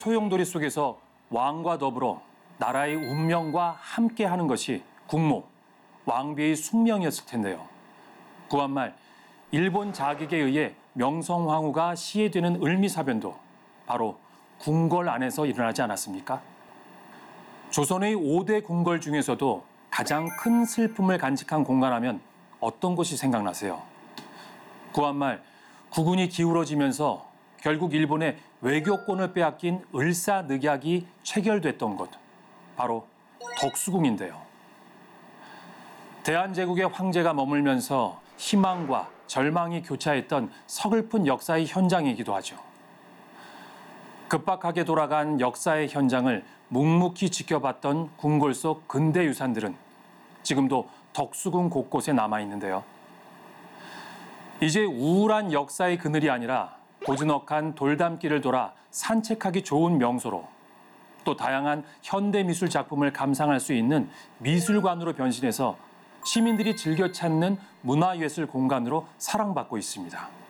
소용돌이 속에서 왕과 더불어 나라의 운명과 함께하는 것이 국모, 왕비의 숙명이었을 텐데요. 구한말 일본 자객에 의해 명성황후가 시해되는 을미사변도 바로 궁궐 안에서 일어나지 않았습니까? 조선의 5대 궁궐 중에서도 가장 큰 슬픔을 간직한 공간하면 어떤 곳이 생각나세요? 구한말 국운이 기울어지면서 결국 일본의 외교권을 빼앗긴 을사늑약이 체결됐던 곳, 바로 덕수궁인데요. 대한제국의 황제가 머물면서 희망과 절망이 교차했던 서글픈 역사의 현장이기도 하죠. 급박하게 돌아간 역사의 현장을 묵묵히 지켜봤던 궁궐 속 근대 유산들은 지금도 덕수궁 곳곳에 남아있는데요. 이제 우울한 역사의 그늘이 아니라 고즈넉한 돌담길을 돌아 산책하기 좋은 명소로, 또 다양한 현대미술 작품을 감상할 수 있는 미술관으로 변신해서 시민들이 즐겨 찾는 문화예술 공간으로 사랑받고 있습니다.